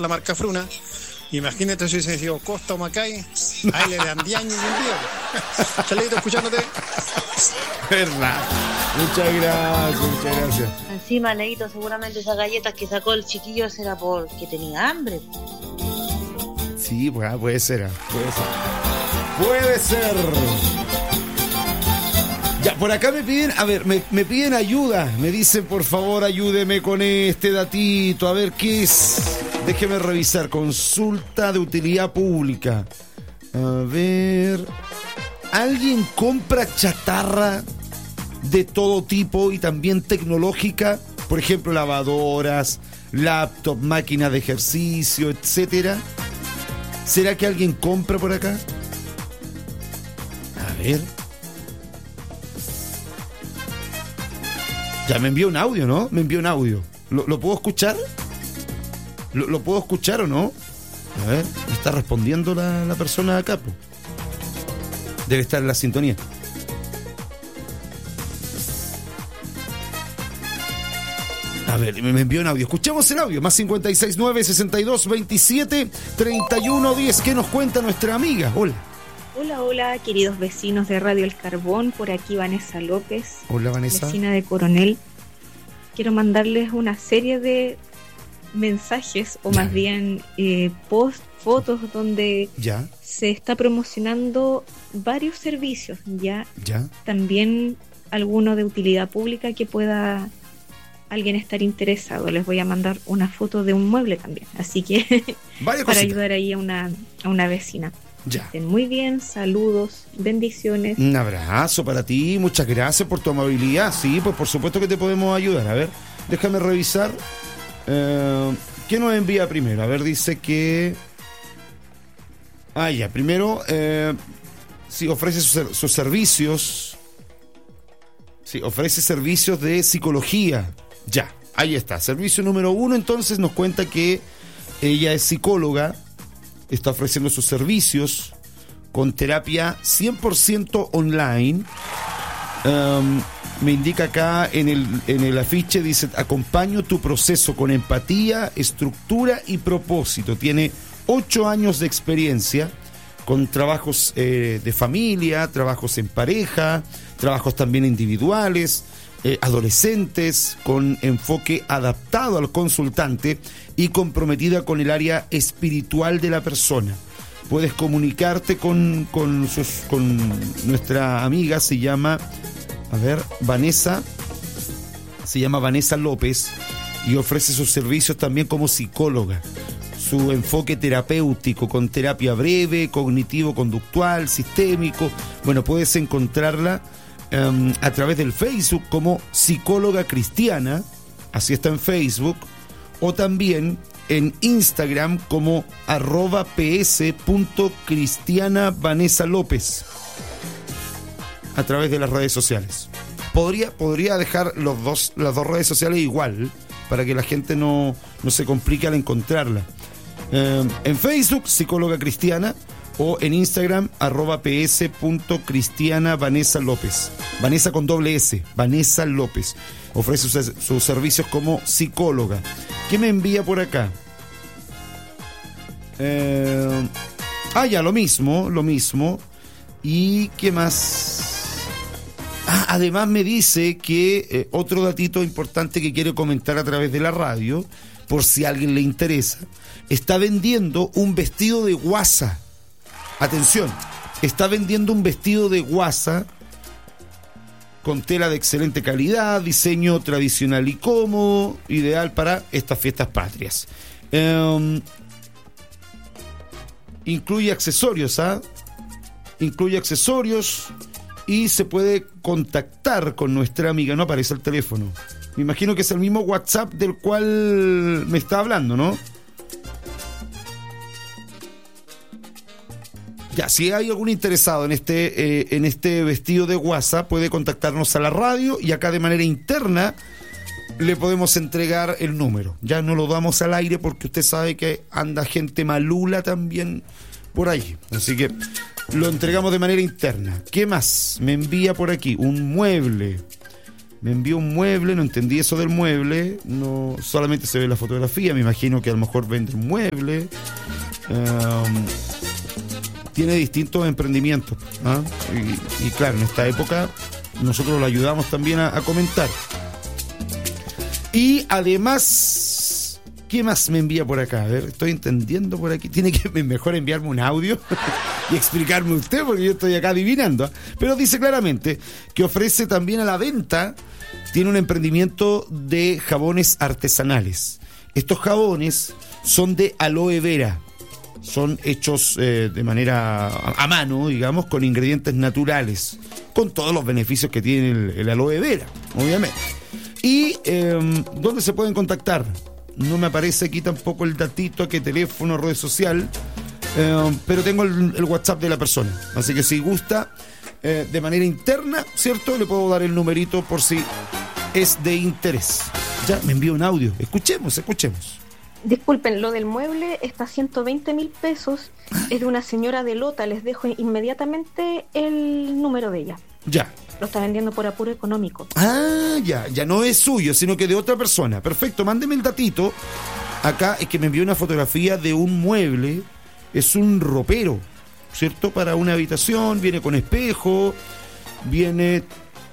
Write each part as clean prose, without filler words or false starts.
de la marca Fruna. Imagínate si hubiese sido Costa o Macay, a él le dan 10 años y un día. Chalito, escuchándote. Verdad. Muchas gracias. Encima, Leito, seguramente esas galletas que sacó el chiquillo será porque tenía hambre. Sí, bueno, puede ser. Ya, por acá me piden, me piden ayuda. Me dicen, por favor, ayúdeme con este datito. A ver, ¿qué es? Déjeme revisar. Consulta de utilidad pública. A ver. ¿Alguien compra chatarra de todo tipo y también tecnológica? Por ejemplo, lavadoras, laptop, máquinas de ejercicio, etcétera. ¿Será que alguien compra por acá? A ver. Ya me envió un audio, ¿no? ¿Lo puedo escuchar? ¿Lo puedo escuchar o no? A ver, me está respondiendo la persona acá, po. Debe estar en la sintonía. A ver, me envió un audio. Escuchemos el audio. Más 569 62 27 31 10. ¿Qué nos cuenta nuestra amiga? Hola. Hola, queridos vecinos de Radio El Carbón. Por aquí Vanessa López. Hola, Vanessa. Vecina de Coronel. Quiero mandarles una serie de mensajes, o más bien fotos donde se está promocionando varios servicios. Ya. También alguno de utilidad pública que pueda alguien estar interesado. Les voy a mandar una foto de un mueble también. Así que para ayudar ahí a una vecina. Ya. Estén muy bien, saludos, bendiciones. Un abrazo para ti, muchas gracias por tu amabilidad. Sí, pues por supuesto que te podemos ayudar. A ver, déjame revisar. ¿Qué nos envía primero? A ver, dice que... primero, sí, ofrece sus servicios. Sí, ofrece servicios de psicología. Ya, ahí está. Servicio número 1, entonces nos cuenta que ella es psicóloga. Está ofreciendo sus servicios con terapia 100% online. Me indica acá en el afiche, dice, acompaño tu proceso con empatía, estructura y propósito. Tiene 8 años de experiencia con trabajos de familia, trabajos en pareja, trabajos también individuales, adolescentes, con enfoque adaptado al consultante y comprometida con el área espiritual de la persona. Puedes comunicarte con nuestra amiga, se llama Vanessa López, y ofrece sus servicios también como psicóloga. Su enfoque terapéutico con terapia breve, cognitivo-conductual, sistémico. Bueno, puedes encontrarla a través del Facebook como psicóloga cristiana, así está en Facebook, o también en Instagram como @ps.cristiana Vanessa López, a través de las redes sociales. Podría dejar las dos redes sociales igual, para que la gente no se complique al encontrarla. En Facebook, psicóloga cristiana, o en Instagram, @ps.cristiana Vanessa López. Vanessa con doble S, Vanessa López. Ofrece sus servicios como psicóloga. ¿Qué me envía por acá? Lo mismo. ¿Y qué más? Además me dice que otro datito importante que quiere comentar a través de la radio, por si a alguien le interesa, está vendiendo un vestido de guasa. Atención, está vendiendo un vestido de guasa con tela de excelente calidad, diseño tradicional y cómodo, ideal para estas fiestas patrias. Incluye accesorios, Incluye accesorios y se puede contactar con nuestra amiga. No aparece el teléfono. Me imagino que es el mismo WhatsApp del cual me está hablando, ¿no? Ya, si hay algún interesado en este vestido de guasa, puede contactarnos a la radio y acá de manera interna le podemos entregar el número. Ya no lo damos al aire porque usted sabe que anda gente malula también por ahí. Así que lo entregamos de manera interna. ¿Qué más? Me envía por aquí un mueble. Me envió un mueble, no entendí eso del mueble, no solamente se ve la fotografía, me imagino que a lo mejor vende un mueble. Tiene distintos emprendimientos, ¿ah? Y claro, en esta época nosotros lo ayudamos también a comentar. Y además, ¿qué más me envía por acá? A ver, estoy entendiendo por aquí. Tiene que mejor enviarme un audio y explicarme usted, porque yo estoy acá adivinando, ¿eh? Pero dice claramente que ofrece también a la venta, tiene un emprendimiento de jabones artesanales. Estos jabones son de aloe vera. Son hechos de manera a mano, digamos, con ingredientes naturales, con todos los beneficios que tiene el aloe vera, obviamente. ¿Y dónde se pueden contactar? No me aparece aquí tampoco el datito, qué teléfono, red social, pero tengo el WhatsApp de la persona. Así que si gusta, de manera interna, ¿cierto? Le puedo dar el numerito por si es de interés. Ya, me envió un audio. Escuchemos. Disculpen, lo del mueble está a 120.000 pesos. Es de una señora de Lota. Les dejo inmediatamente el número de ella. Ya. Lo está vendiendo por apuro económico. Ah, ya no es suyo, sino que de otra persona. Perfecto, mándeme el datito. Acá es que me envió una fotografía de un mueble. Es un ropero, ¿cierto? Para una habitación, viene con espejo, viene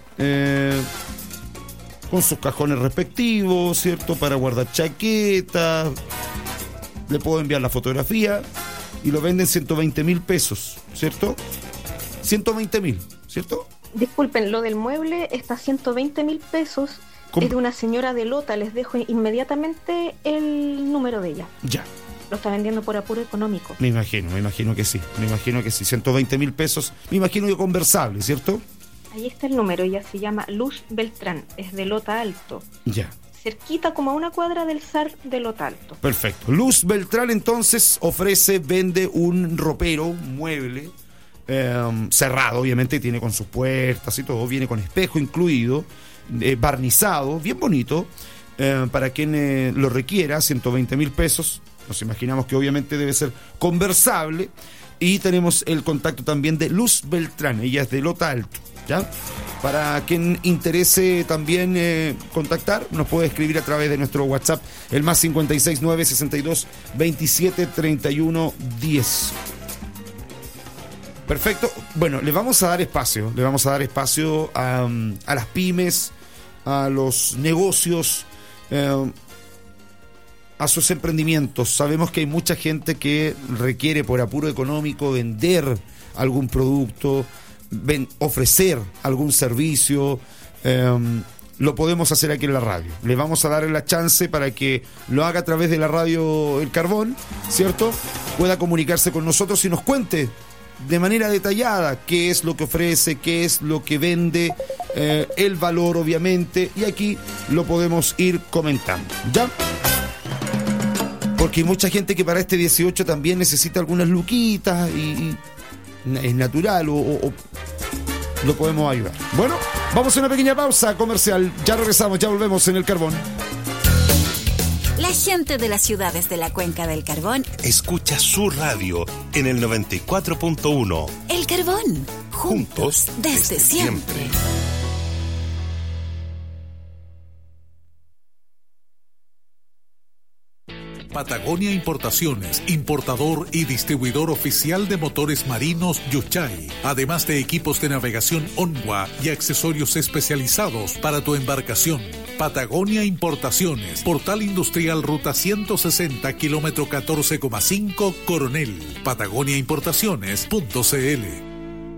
con sus cajones respectivos, ¿cierto? Para guardar chaquetas. Le puedo enviar la fotografía y lo venden 120.000 pesos, ¿cierto? 120.000, ¿cierto? Disculpen, lo del mueble está a 120.000 pesos. ¿Cómo? Es de una señora de Lota. Les dejo inmediatamente el número de ella. Ya. Lo está vendiendo por apuro económico. Me imagino que sí. 120.000 pesos. Me imagino que conversable, ¿cierto? Ahí está el número. Ella se llama Luz Beltrán. Es de Lota Alto. Ya. Cerquita, como a una cuadra del SAR de Lota Alto. Perfecto. Luz Beltrán entonces vende un ropero, un mueble cerrado, obviamente, tiene con sus puertas y todo, viene con espejo incluido, barnizado, bien bonito, para quien lo requiera, 120.000 pesos. Nos imaginamos que obviamente debe ser conversable. Y tenemos el contacto también de Luz Beltrán, ella es de Lota Alto, ¿ya? Para quien interese también contactar, nos puede escribir a través de nuestro WhatsApp, el más 569 62 27 31 10. Perfecto. Bueno, le vamos a dar espacio a las pymes, a los negocios, a sus emprendimientos. Sabemos que hay mucha gente que requiere por apuro económico vender algún producto, ofrecer algún servicio. Lo podemos hacer aquí en la radio. Le vamos a dar la chance para que lo haga a través de la radio El Carbón, ¿cierto? Pueda comunicarse con nosotros y nos cuente de manera detallada qué es lo que ofrece, qué es lo que vende, el valor obviamente, y aquí lo podemos ir comentando, ¿ya? Porque hay mucha gente que para este 18 también necesita algunas luquitas y es natural o lo podemos ayudar. Bueno, vamos a una pequeña pausa comercial, ya regresamos, ya volvemos en El Carbón. La gente de las ciudades de la Cuenca del Carbón escucha su radio en el 94.1. El Carbón, juntos desde siempre. Patagonia Importaciones, importador y distribuidor oficial de motores marinos Yuchay, además de equipos de navegación Onwa y accesorios especializados para tu embarcación. Patagonia Importaciones, Portal Industrial Ruta 160, kilómetro 14,5, Coronel. patagoniaimportaciones.cl.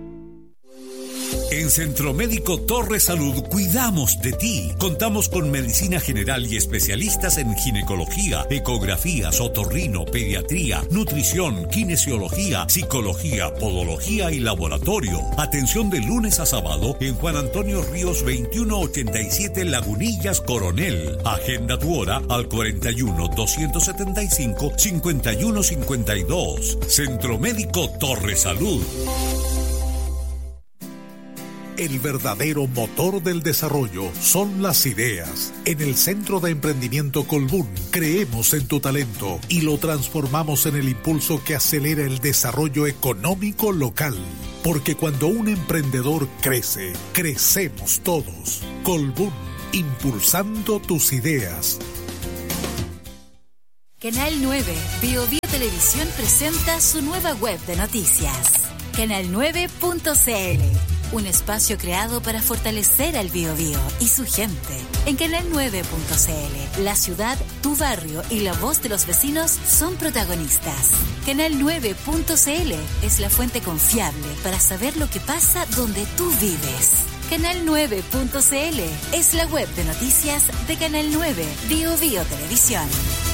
En Centro Médico Torre Salud cuidamos de ti. Contamos con medicina general y especialistas en ginecología, ecografías, otorrino, pediatría, nutrición, kinesiología, psicología, podología y laboratorio. Atención de lunes a sábado en Juan Antonio Ríos 2187 Lagunillas, Coronel. Agenda tu hora al 41 275 5152. Centro Médico Torre Salud. El verdadero motor del desarrollo son las ideas. En el Centro de Emprendimiento Colbún creemos en tu talento y lo transformamos en el impulso que acelera el desarrollo económico local. Porque cuando un emprendedor crece, crecemos todos. Colbún, impulsando tus ideas. Canal 9, Bio Bio Televisión presenta su nueva web de noticias. Canal9.cl, un espacio creado para fortalecer al Bio Bio y su gente. En Canal9.cl, la ciudad, tu barrio y la voz de los vecinos son protagonistas. Canal9.cl es la fuente confiable para saber lo que pasa donde tú vives. Canal9.cl es la web de noticias de Canal 9, Bio Bio Televisión.